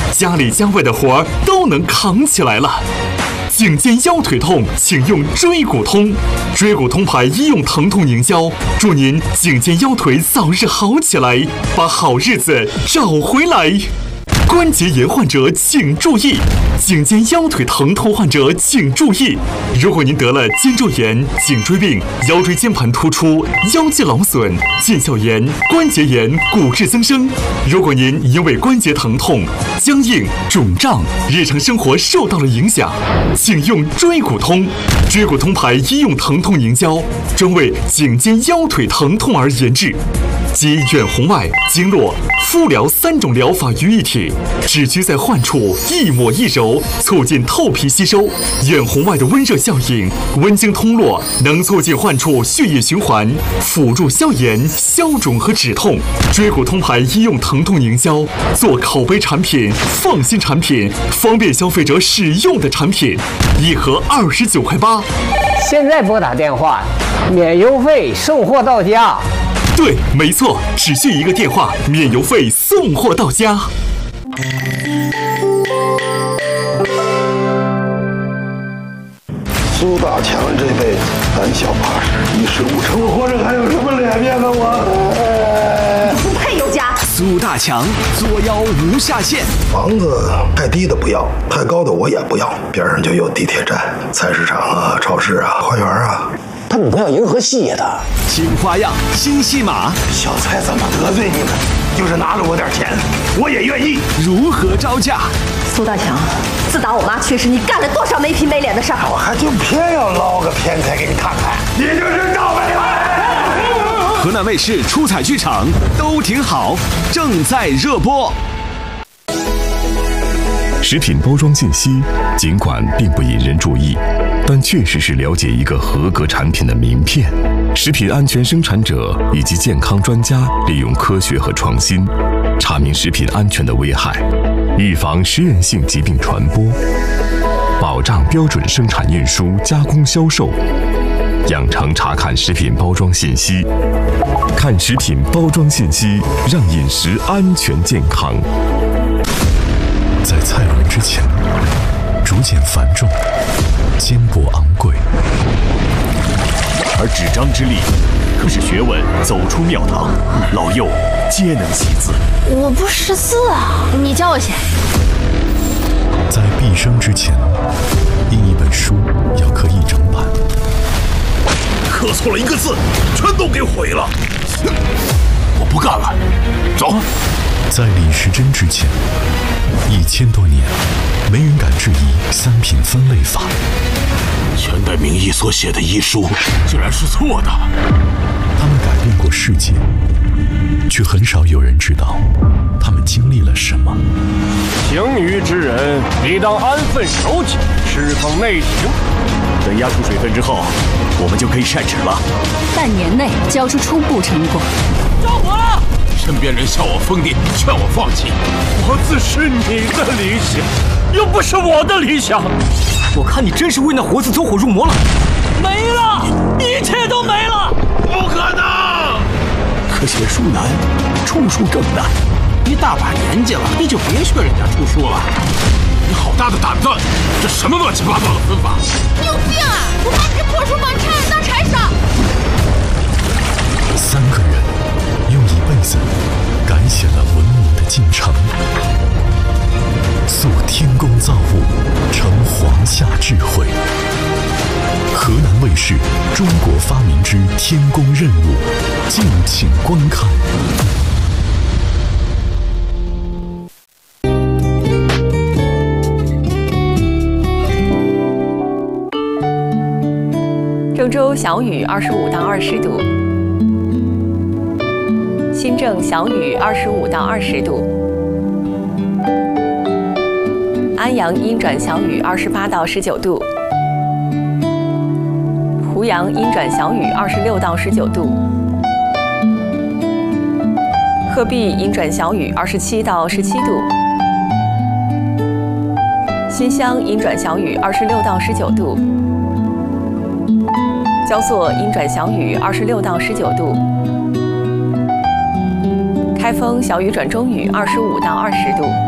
家里家外的活儿都能扛起来了。颈肩腰腿痛，请用椎骨通。椎骨通牌医用疼痛凝胶，祝您颈肩腰腿早日好起来，把好日子找回来。关节炎患者请注意，颈肩腰腿疼痛患者请注意，如果您得了肩周炎、颈椎病、腰椎间盘突出、腰肌劳损、腱鞘炎、关节炎、骨质增生，如果您因为关节疼痛、僵硬、肿胀，日常生活受到了影响，请用椎骨通。椎骨通牌医用疼痛凝胶，专为颈肩腰腿疼痛而研制，集远红外、经络、敷疗3种疗法于一体，只需在患处一抹一揉，促进透皮吸收。远红外的温热效应，温经通络，能促进患处血液循环，辅助消炎、消肿和止痛。椎骨通牌医用疼痛凝胶，做口碑产品、放心产品、方便消费者使用的产品，一盒29.8块。 现在拨打电话，免邮费，送货到家。 对，没错，只需一个电话，免邮费，送货到家。 苏大强这辈子胆小怕事，一事无成，我活着还有什么脸面呢？我不配有家。 苏大强作妖无下限， 房子太低的不要，太高的我也不要，边上就有地铁站、菜市场啊、超市啊、花园啊。 他们不要迎合戏爷的新花样、新戏码。 小蔡怎么得罪你们？就是拿了我点钱，我也愿意。 如何招架？ 苏大强，自打我妈去世，你干了多少没皮没脸的事儿？ 我还就偏要捞个偏财给你看看，你就是赵本山。 河南卫视出彩剧场都挺好，正在热播。 食品包装信息尽管并不引人注意，但确实是了解一个合格产品的名片。食品安全生产者以及健康专家利用科学和创新，查明食品安全的危害，预防实验性疾病传播，保障标准生产运输加工销售。养成查看食品包装信息，看食品包装信息，让饮食安全健康。在菜轮之前，逐渐繁重，肩膊昂贵， 而纸张之力，可使学问走出庙堂，老幼皆能习字。 我不识字啊，你教我写。 在毕生之前，印一本书要刻一整版， 刻错了一个字，全都给毁了。我不干了，走。 在李时珍之前，1000多年，没人敢质疑3品分类法。 前代名医所写的医书，竟然是错的。 他们改变过世界，却很少有人知道他们经历了什么。 行于之人，理当安分守己，侍奉内廷。 等压出水分之后，我们就可以晒纸了。 半年内交出初步成果。 着火了！ 身边人笑我疯癫，劝我放弃。 我自是你的理想，又不是我的理想。 我看你真是为那活字走火入魔了。 没了，一切都没了。 不可能！可写书难，出书更难。 你大把年纪了，你就别学人家出书了。 你好大的胆子！这什么乱七八糟的分法？ 你有病啊！我把你这破书帮差人当柴烧。 3个人用一辈子改写了文明的进程，塑天工造物，成华夏智慧。河南卫视《中国发明之天工任务》，敬请观看。 郑州小雨25到20度，新郑小雨25到20度，安阳阴转小雨28到19度，湖阳阴转小雨26到19度，鹤壁阴转小雨27到17度，新乡阴转小雨26到19度。 焦作阴转小雨26到19度，开封小雨转中雨25到20度。